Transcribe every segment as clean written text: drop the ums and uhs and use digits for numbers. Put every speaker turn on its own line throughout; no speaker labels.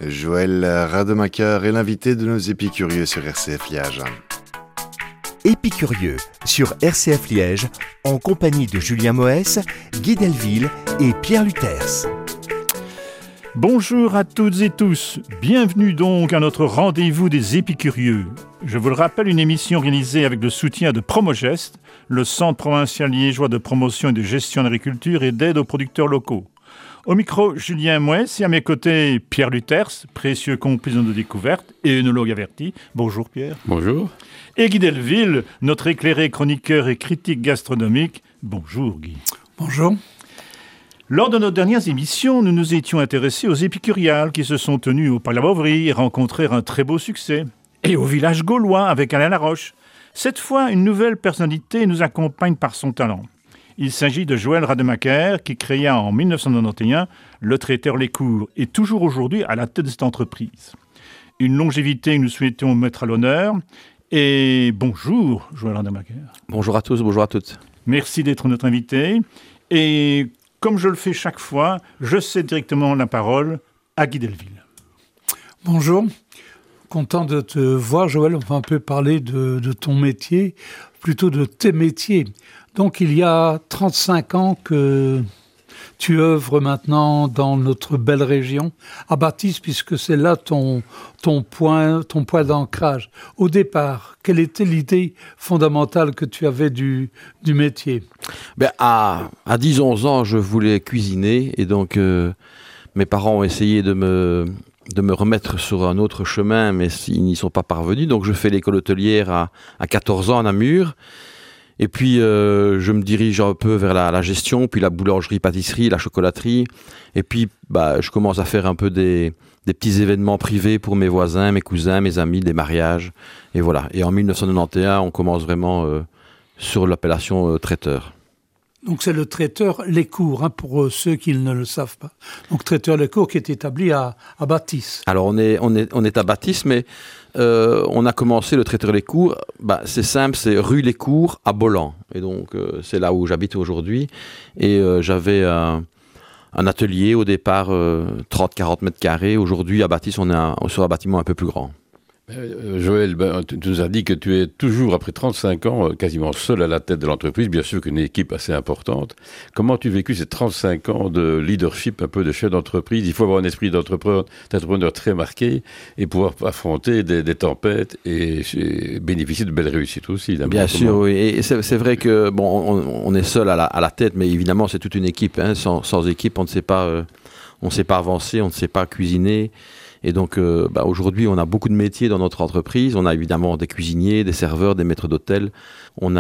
Joël Rademacher est l'invité de nos Épicurieux sur RCF Liège.
Épicurieux sur RCF Liège, en compagnie de Julien Moès, Guy Delville et Pierre Luthers.
Bonjour à toutes et tous, bienvenue donc à notre rendez-vous des Épicurieux. Je vous le rappelle, une émission réalisée avec le soutien de Promogest, le Centre provincial liégeois de promotion et de gestion de l'agriculture et d'aide aux producteurs locaux. Au micro, Julien Moès et à mes côtés, Pierre Luthers, précieux complice de nos découvertes et œnologue averti. Bonjour Pierre.
Bonjour.
Et Guy Delville, notre éclairé chroniqueur et critique gastronomique. Bonjour Guy.
Bonjour.
Lors de nos dernières émissions, nous nous étions intéressés aux épicuriales qui se sont tenues au Palais Bovry et rencontrèrent un très beau succès. Et au village gaulois avec Alain Laroche. Cette fois, une nouvelle personnalité nous accompagne par son talent. Il s'agit de Joël Rademacher qui créa en 1991 le traiteur Les Cours et toujours aujourd'hui à la tête de cette entreprise. Une longévité que nous souhaitons mettre à l'honneur. Et bonjour Joël Rademacher.
Bonjour à tous, bonjour à toutes.
Merci d'être notre invité. Et comme je le fais chaque fois, je cède directement la parole à Guy Delville.
Bonjour. Content de te voir, Joël. On va un peu parler de ton métier, plutôt de tes métiers. Donc, il y a 35 ans que tu œuvres maintenant dans notre belle région, à Bathys, puisque c'est là ton point d'ancrage. Au départ, quelle était l'idée fondamentale que tu avais du métier ?
À 10-11 ans, je voulais cuisiner et donc mes parents ont essayé de me remettre sur un autre chemin, mais ils n'y sont pas parvenus. Donc, je fais l'école hôtelière à 14 ans à Namur. Et puis, je me dirige un peu vers la gestion, puis la boulangerie-pâtisserie, la chocolaterie. Et puis, je commence à faire un peu des petits événements privés pour mes voisins, mes cousins, mes amis, des mariages. Et voilà. Et en 1991, on commence vraiment sur l'appellation traiteur.
Donc, c'est le traiteur Les Cours, pour ceux qui ne le savent pas. Donc, traiteur Les Cours qui est établi à Bathys.
Alors, on est à Bathys, mais on a commencé le traiteur Les Cours. C'est simple, c'est rue Les Cours à Bolan. Et donc, c'est là où j'habite aujourd'hui. Et j'avais un atelier au départ, 30-40 mètres carrés. Aujourd'hui, à Bathys, on est sur un bâtiment un peu plus grand.
Joël, tu nous as dit que tu es toujours, après 35 ans, quasiment seul à la tête de l'entreprise, bien sûr qu'une équipe assez importante. Comment as-tu vécu ces 35 ans de leadership, un peu de chef d'entreprise ? Il faut avoir un esprit d'entrepreneur très marqué et pouvoir affronter des tempêtes et bénéficier de belles réussites aussi.
Bien sûr, oui. Et c'est vrai que on est seul à la tête, mais évidemment, c'est toute une équipe. Sans équipe, on ne sait pas avancer, on ne sait pas cuisiner. Et donc, aujourd'hui, on a beaucoup de métiers dans notre entreprise. On a évidemment des cuisiniers, des serveurs, des maîtres d'hôtel. On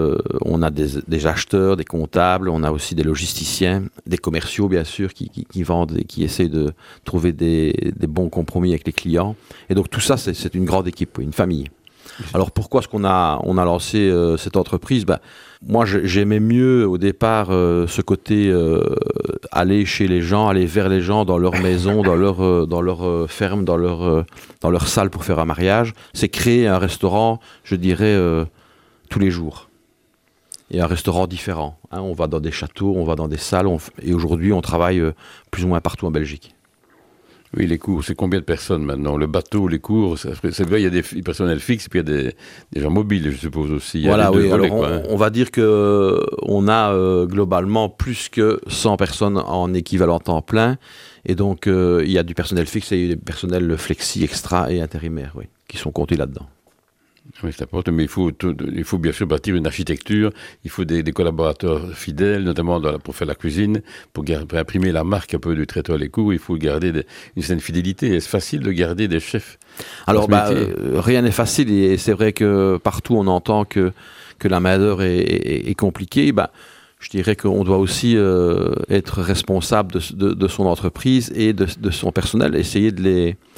a des acheteurs, des comptables. On a aussi des logisticiens, des commerciaux, bien sûr, qui vendent et qui essayent de trouver des bons compromis avec les clients. Et donc, tout ça, c'est une grande équipe, une famille. Alors, pourquoi est-ce qu'on a lancé cette entreprise ? Moi, j'aimais mieux au départ ce côté aller chez les gens, aller vers les gens dans leur maison, dans leur ferme, dans leur salle pour faire un mariage. C'est créer un restaurant, je dirais, tous les jours. Et un restaurant différent. On va dans des châteaux, on va dans des salles. Et aujourd'hui, on travaille plus ou moins partout en Belgique.
Oui, les cours, c'est combien de personnes maintenant ? Le bateau, les cours, c'est vrai, il y a des personnels fixes et puis il y a des gens mobiles, je suppose aussi.
Voilà, oui. Alors, on va dire qu'on a globalement plus que 100 personnes en équivalent temps plein. Et donc, il y a du personnel fixe et du personnel flexi, extra et intérimaire, oui, qui sont comptés là-dedans.
Oui, c'est important, mais il faut bien sûr bâtir une architecture, il faut des collaborateurs fidèles, notamment pour faire la cuisine, pour imprimer la marque un peu du traiteur Les Cours, il faut garder une certaine fidélité. Est-ce facile de garder des chefs ?
Alors, rien n'est facile, et c'est vrai que partout on entend que la main-d'œuvre est compliquée. Je dirais qu'on doit aussi être responsable de son entreprise et de son personnel, essayer de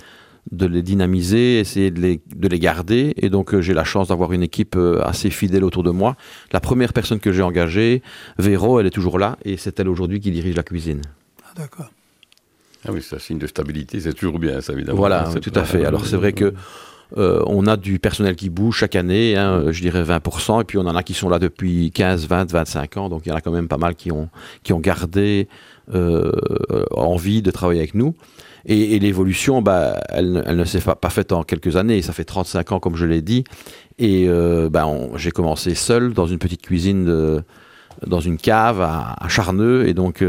les dynamiser, essayer de les garder. Et donc, j'ai la chance d'avoir une équipe assez fidèle autour de moi. La première personne que j'ai engagée, Véro, elle est toujours là. Et c'est elle aujourd'hui qui dirige la cuisine.
Ah, d'accord.
Ah oui, c'est un signe de stabilité. C'est toujours bien, ça, évidemment.
Voilà, tout à fait. Alors, c'est vrai que on a du personnel qui bouge chaque année, je dirais 20%. Et puis, on en a qui sont là depuis 15, 20, 25 ans. Donc, il y en a quand même pas mal qui ont gardé envie de travailler avec nous. Et l'évolution, elle ne s'est pas faite en quelques années. Ça fait 35 ans, comme je l'ai dit. Et j'ai commencé seul dans une petite cuisine, dans une cave à Charneux. Et donc,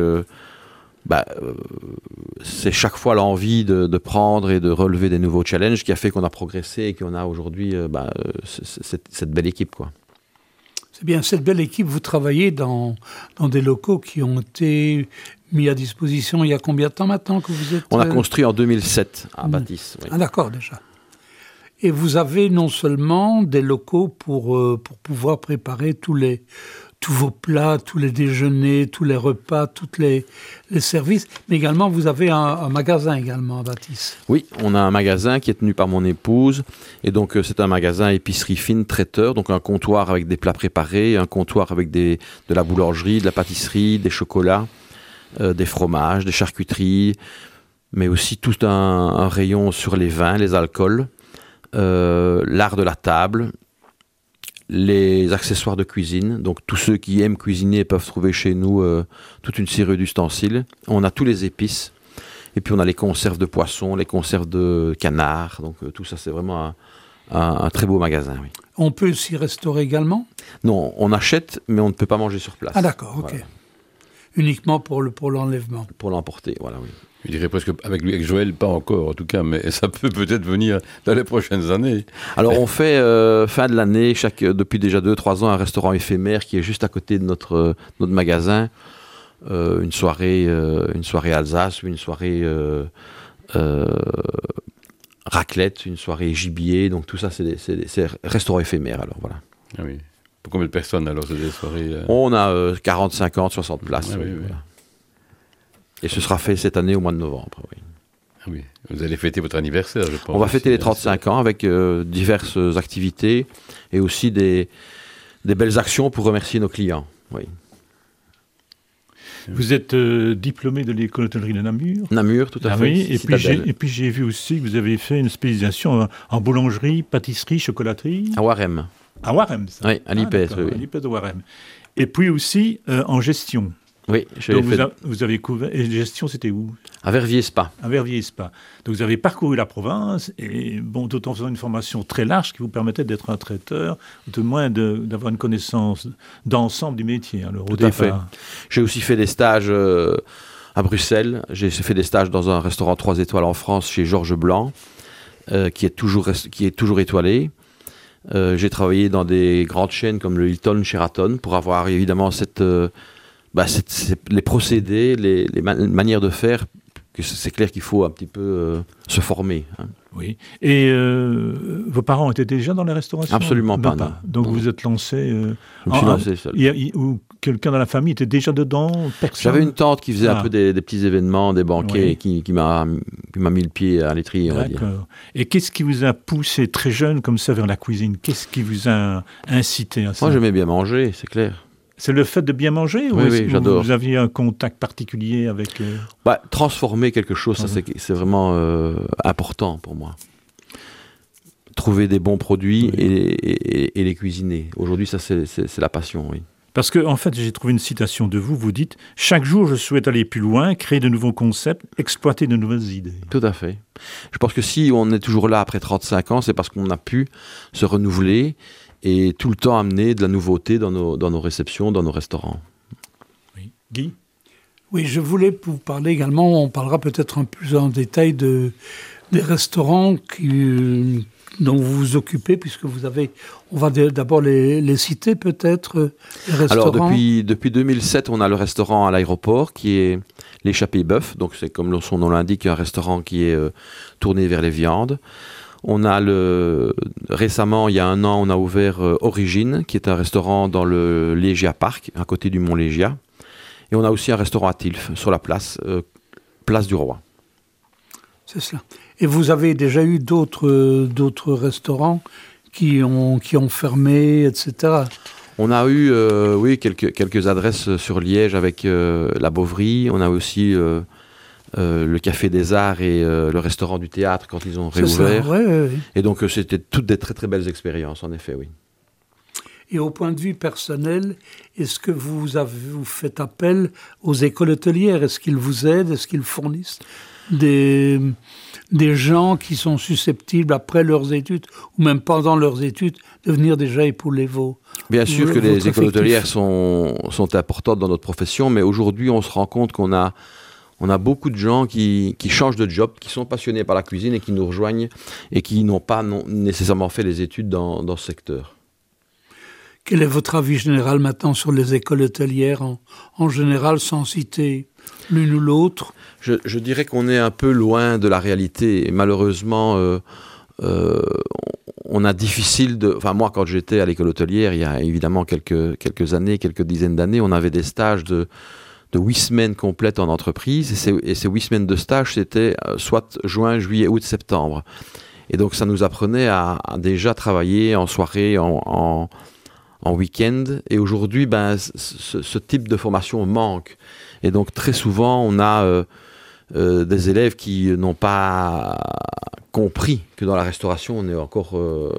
c'est chaque fois l'envie de prendre et de relever des nouveaux challenges qui a fait qu'on a progressé et qu'on a aujourd'hui cette belle équipe, quoi.
C'est bien, cette belle équipe, vous travaillez dans des locaux qui ont été mis à disposition il y a combien de temps maintenant que vous êtes...
On a construit en 2007 à Bâtisse. Oui.
Ah d'accord, déjà. Et vous avez non seulement des locaux pour pouvoir préparer tous vos plats, tous les déjeuners, tous les repas, tous les services, mais également vous avez un magasin également à Bâtisse.
Oui, on a un magasin qui est tenu par mon épouse, et donc c'est un magasin épicerie fine traiteur, donc un comptoir avec des plats préparés, un comptoir avec de la boulangerie, de la pâtisserie, des chocolats, des fromages, des charcuteries, mais aussi tout un rayon sur les vins, les alcools, l'art de la table, les accessoires de cuisine. Donc tous ceux qui aiment cuisiner peuvent trouver chez nous toute une série d'ustensiles. On a tous les épices. Et puis on a les conserves de poisson, les conserves de canard. Donc tout ça, c'est vraiment un très beau magasin. Oui.
On peut s'y restaurer également ?
Non, on achète, mais on ne peut pas manger sur place.
Ah d'accord, ok.
Voilà.
Uniquement pour l'enlèvement.
Pour l'emporter, voilà, oui.
Je dirais presque avec Joël, pas encore en tout cas, mais ça peut peut-être venir dans les prochaines années.
Alors on fait fin de l'année, depuis déjà 2-3 ans, un restaurant éphémère qui est juste à côté de notre magasin. Une soirée Alsace, une soirée raclette, une soirée gibier. Donc tout ça, c'est restaurant éphémère. Alors voilà.
Ah oui. Pour combien de personnes alors, c'est des soirées
On a 40, 50, 60 places.
Ah, oui,
voilà. Et ce sera fait cette année au mois de novembre. Oui.
Ah oui. Vous allez fêter votre anniversaire, je pense.
On va fêter les 35 ans avec diverses activités et aussi des belles actions pour remercier nos clients. Oui.
Vous êtes diplômé de l'école d'hôtellerie de Namur.
Namur, tout à fait.
Oui, et puis j'ai vu aussi que vous avez fait une spécialisation en boulangerie, pâtisserie, chocolaterie.
À Warem.
À Warem, ça.
Oui, à l'IPES. Oui.
À l'IPES de Warem. Et puis aussi en gestion.
Oui,
donc vous avez couvert. Et gestion, c'était où ?
À Verviers-Spa.
À Verviers-Spa. Donc vous avez parcouru la province, et tout en faisant une formation très large qui vous permettait d'être un traiteur, ou tout de moins d'avoir une connaissance d'ensemble du métier. Alors,
tout à fait. J'ai aussi fait des stages à Bruxelles. J'ai fait des stages dans un restaurant 3 étoiles en France chez Georges Blanc, qui est toujours étoilé. J'ai travaillé dans des grandes chaînes comme le Hilton, Sheraton, pour avoir évidemment les procédés, les manières de faire, que c'est clair qu'il faut un petit peu se former. Hein.
Oui. Et vos parents étaient déjà dans la restauration ?
Absolument pas, non.
Donc
non.
Vous êtes lancé...
je me suis lancé seul.
Ou quelqu'un dans la famille était déjà dedans ? Personne ?
J'avais une tante qui faisait un peu des petits événements, des banquets, qui m'a mis le pied à l'étrier, on va dire.
D'accord. Et qu'est-ce qui vous a poussé très jeune comme ça vers la cuisine ? Qu'est-ce qui vous a incité à ça ?
Moi, j'aimais bien manger, c'est clair.
C'est le fait de bien manger ?
Oui, j'adore.
Vous aviez un contact particulier avec...
Transformer quelque chose, ça c'est vraiment important pour moi. Trouver des bons produits et les cuisiner. Aujourd'hui, ça c'est la passion, oui.
Parce que, en fait, j'ai trouvé une citation de vous. Vous dites « Chaque jour, je souhaite aller plus loin, créer de nouveaux concepts, exploiter de nouvelles idées. »
Tout à fait. Je pense que si on est toujours là après 35 ans, c'est parce qu'on a pu se renouveler et tout le temps amener de la nouveauté dans nos réceptions, dans nos restaurants.
Oui. Guy ?
Oui, je voulais vous parler également, on parlera peut-être un peu plus en détail des restaurants dont vous vous occupez, puisque vous avez, on va d'abord les citer peut-être, les restaurants.
Alors depuis 2007, on a le restaurant à l'aéroport qui est l'Échappée Bœuf, donc c'est comme son nom l'indique, un restaurant qui est tourné vers les viandes. On a récemment, il y a 1 an, on a ouvert Origine, qui est un restaurant dans le Légia Park, à côté du Mont Légia. Et on a aussi un restaurant à Tilf, sur la place du Roi. C'est
cela. Et vous avez déjà eu d'autres restaurants qui ont fermé, etc.
On a eu, quelques adresses sur Liège avec la Bovry. On a aussi le Café des Arts et le restaurant du théâtre quand ils ont réouvert.
C'est ça, ouais.
Et donc c'était toutes des très très belles expériences, en effet, oui.
Et au point de vue personnel, est-ce que vous faites appel aux écoles hôtelières ? Est-ce qu'ils vous aident ? Est-ce qu'ils fournissent des gens qui sont susceptibles, après leurs études, ou même pendant leurs études, de venir déjà épauler
Bien sûr que les écoles hôtelières sont importantes dans notre profession, mais aujourd'hui, on se rend compte qu'on a beaucoup de gens qui changent de job, qui sont passionnés par la cuisine et qui nous rejoignent et qui n'ont pas nécessairement fait les études dans ce secteur.
Quel est votre avis général maintenant sur les écoles hôtelières en général, sans citer l'une ou l'autre?
Je dirais qu'on est un peu loin de la réalité. Et malheureusement, on a difficile de... Enfin, moi, quand j'étais à l'école hôtelière, il y a évidemment quelques années, quelques dizaines d'années, on avait des stages de 8 semaines complètes en entreprise. Et ces 8 semaines de stage, c'était soit juin, juillet, août, septembre. Et donc, ça nous apprenait à déjà travailler en soirée, en week-end. Et aujourd'hui, ce type de formation manque. Et donc, très souvent, on a des élèves qui n'ont pas compris que dans la restauration, on est encore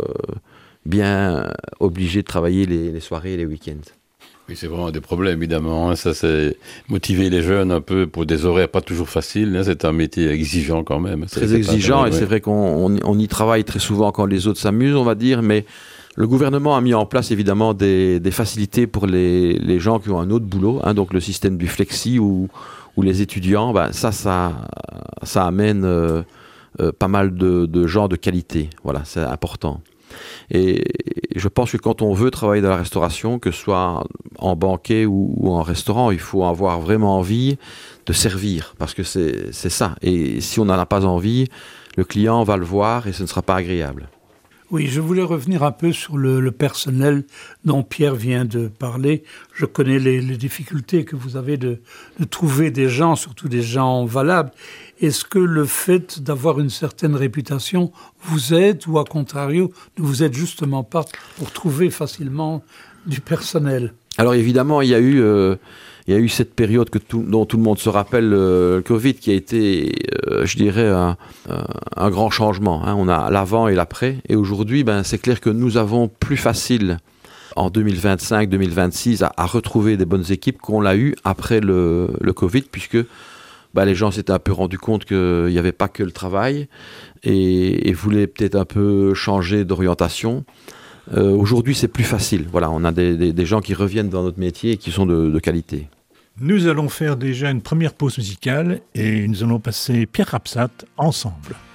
bien obligé de travailler les soirées et les week-ends.
Oui, c'est vraiment des problèmes, évidemment. Ça, c'est motiver les jeunes un peu pour des horaires pas toujours faciles. C'est un métier exigeant quand même.
Très exigeant, et c'est vrai qu'on y travaille très souvent quand les autres s'amusent, on va dire, mais le gouvernement a mis en place évidemment des facilités pour les gens qui ont un autre boulot, donc le système du flexi ou les étudiants, ça amène pas mal de gens de qualité. Voilà, c'est important. Et je pense que quand on veut travailler dans la restauration, que ce soit en banquet ou en restaurant, il faut avoir vraiment envie de servir, parce que c'est ça. Et si on n'en a pas envie, le client va le voir et ce ne sera pas agréable.
Oui, je voulais revenir un peu sur le personnel dont Pierre vient de parler. Je connais les difficultés que vous avez de trouver des gens, surtout des gens valables. Est-ce que le fait d'avoir une certaine réputation vous aide, ou à contrario, ne vous aide justement pas pour trouver facilement du personnel? Alors
évidemment, il y a eu cette période dont tout le monde se rappelle, le Covid, qui a été, je dirais, un grand changement. On a l'avant et l'après. Et aujourd'hui, c'est clair que nous avons plus facile en 2025-2026 à retrouver des bonnes équipes qu'on l'a eu après le Covid, puisque les gens s'étaient un peu rendus compte qu'il n'y avait pas que le travail et voulaient peut-être un peu changer d'orientation. Aujourd'hui, c'est plus facile. Voilà, on a des gens qui reviennent dans notre métier et qui sont de qualité.
Nous allons faire déjà une première pause musicale et nous allons passer Pierre Rapsat ensemble.